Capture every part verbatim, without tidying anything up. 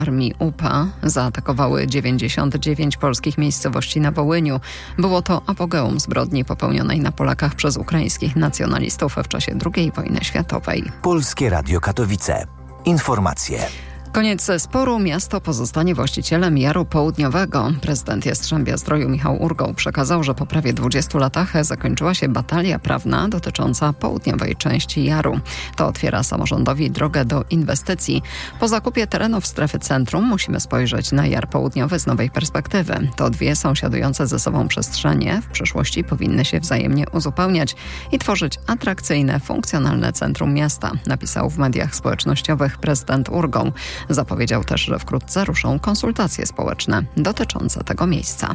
Armii U P A zaatakowały dziewięćdziesiąt dziewięć polskich miejscowości na Wołyniu. Było to apogeum zbrodni popełnionej na Polakach przez ukraińskich nacjonalistów w czasie drugiej wojny światowej. Polskie Radio Katowice. Informacje. Koniec sporu. Miasto pozostanie właścicielem Jaru Południowego. Prezydent Jastrzębia-Zdroju Michał Urgoł przekazał, że po prawie dwudziestu latach zakończyła się batalia prawna dotycząca południowej części Jaru. To otwiera samorządowi drogę do inwestycji. Po zakupie terenów strefy centrum musimy spojrzeć na Jar Południowy z nowej perspektywy. To dwie sąsiadujące ze sobą przestrzenie w przyszłości powinny się wzajemnie uzupełniać i tworzyć atrakcyjne, funkcjonalne centrum miasta, napisał w mediach społecznościowych prezydent Urgoł. Zapowiedział też, że wkrótce ruszą konsultacje społeczne dotyczące tego miejsca.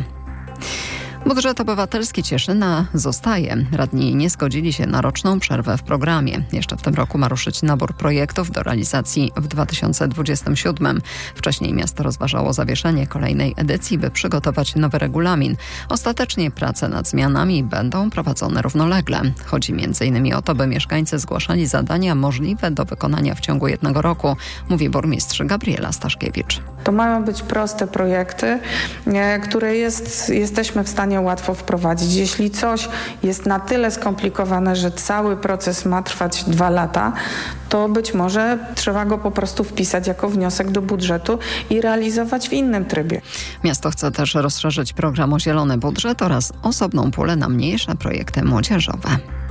Budżet obywatelski Cieszyna zostaje. Radni nie zgodzili się na roczną przerwę w programie. Jeszcze w tym roku ma ruszyć nabór projektów do realizacji w dwa tysiące dwudziestym siódmym. Wcześniej miasto rozważało zawieszenie kolejnej edycji, by przygotować nowy regulamin. Ostatecznie prace nad zmianami będą prowadzone równolegle. Chodzi między innymi o to, by mieszkańcy zgłaszali zadania możliwe do wykonania w ciągu jednego roku, mówi burmistrz Gabriela Staszkiewicz. To mają być proste projekty, które jest, jesteśmy w stanie łatwo wprowadzić. Jeśli coś jest na tyle skomplikowane, że cały proces ma trwać dwa lata, to być może trzeba go po prostu wpisać jako wniosek do budżetu i realizować w innym trybie. Miasto chce też rozszerzyć program o zielony budżet oraz osobną pulę na mniejsze projekty młodzieżowe.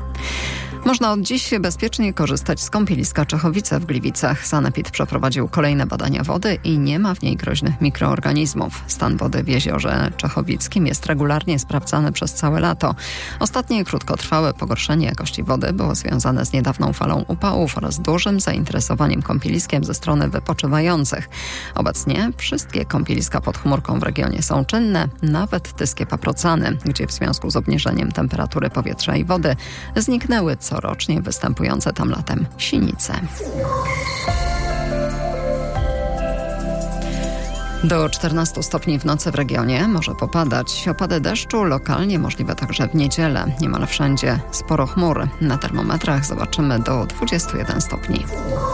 Można od dziś bezpiecznie korzystać z kąpieliska Czechowice w Gliwicach. Sanepid przeprowadził kolejne badania wody i nie ma w niej groźnych mikroorganizmów. Stan wody w jeziorze Czechowickim jest regularnie sprawdzany przez całe lato. Ostatnie krótkotrwałe pogorszenie jakości wody było związane z niedawną falą upałów oraz dużym zainteresowaniem kąpieliskiem ze strony wypoczywających. Obecnie wszystkie kąpieliska pod chmurką w regionie są czynne, nawet tyskie Paprocany, gdzie w związku z obniżeniem temperatury powietrza i wody zniknęły co corocznie występujące tam latem sinice. Do czternastu stopni w nocy w regionie może popadać. Opady deszczu lokalnie możliwe także w niedzielę. Niemal wszędzie sporo chmur. Na termometrach zobaczymy do dwudziestu jeden stopni.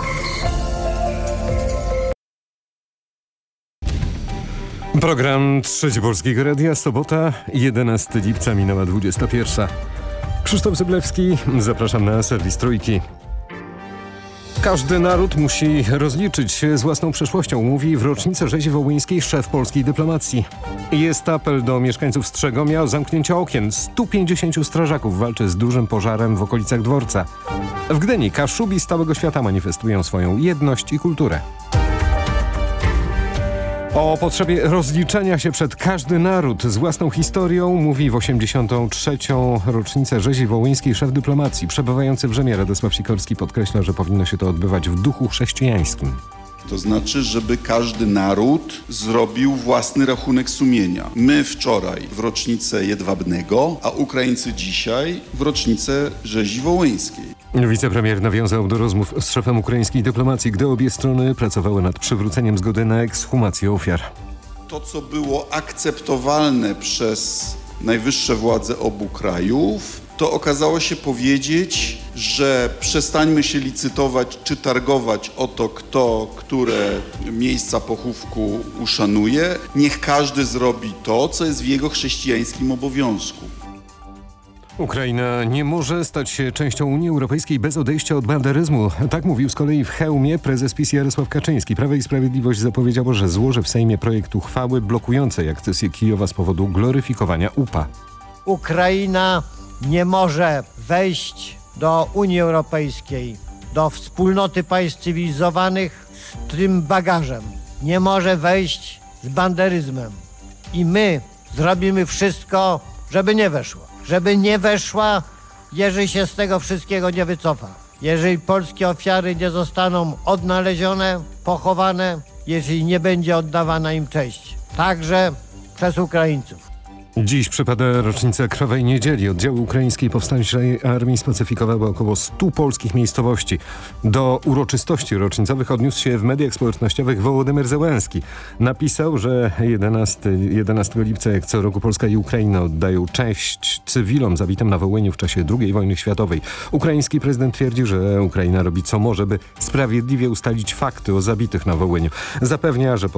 Program Trzeci Polskiego Radia, sobota, jedenastego lipca, minęła dwudziesta pierwsza. Krzysztof Zyblewski, zapraszam na serwis Trójki. Każdy naród musi rozliczyć się z własną przeszłością, mówi w rocznicę rzezi wołyńskiej szef polskiej dyplomacji. Jest apel do mieszkańców Strzegomia o zamknięcie okien. stu pięćdziesięciu strażaków walczy z dużym pożarem w okolicach dworca. W Gdyni Kaszubi z całego świata manifestują swoją jedność i kulturę. O potrzebie rozliczenia się przed każdy naród z własną historią mówi w osiemdziesiątą trzecią rocznicę rzezi wołyńskiej szef dyplomacji. Przebywający w Rzymie Radosław Sikorski podkreśla, że powinno się to odbywać w duchu chrześcijańskim. To znaczy, żeby każdy naród zrobił własny rachunek sumienia. My wczoraj w rocznicę Jedwabnego, a Ukraińcy dzisiaj w rocznicę rzezi wołyńskiej. Wicepremier nawiązał do rozmów z szefem ukraińskiej dyplomacji, gdy obie strony pracowały nad przywróceniem zgody na ekshumację ofiar. To, co było akceptowalne przez najwyższe władze obu krajów, to okazało się powiedzieć, że przestańmy się licytować czy targować o to, kto które miejsca pochówku uszanuje. Niech każdy zrobi to, co jest w jego chrześcijańskim obowiązku. Ukraina nie może stać się częścią Unii Europejskiej bez odejścia od banderyzmu. Tak mówił z kolei w Chełmie prezes PiS Jarosław Kaczyński. Prawo i Sprawiedliwość zapowiedziało, że złoży w Sejmie projekt uchwały blokującej akcesję Kijowa z powodu gloryfikowania U P A. Ukraina nie może wejść do Unii Europejskiej, do wspólnoty państw cywilizowanych z tym bagażem. Nie może wejść z banderyzmem. I my zrobimy wszystko, żeby nie weszła. Żeby nie weszła, jeżeli się z tego wszystkiego nie wycofa. Jeżeli polskie ofiary nie zostaną odnalezione, pochowane, jeżeli nie będzie oddawana im cześć. Także przez Ukraińców. Dziś przypada rocznica Krwawej Niedzieli. Oddziały ukraińskiej powstańczej armii spacyfikowały około stu polskich miejscowości. Do uroczystości rocznicowych odniósł się w mediach społecznościowych Wołodymyr Zełenski. Napisał, że jedenastego lipca jak co roku Polska i Ukraina oddają cześć cywilom zabitym na Wołyniu w czasie drugiej wojny światowej. Ukraiński prezydent twierdzi, że Ukraina robi co może, by sprawiedliwie ustalić fakty o zabitych na Wołyniu. Zapewnia, że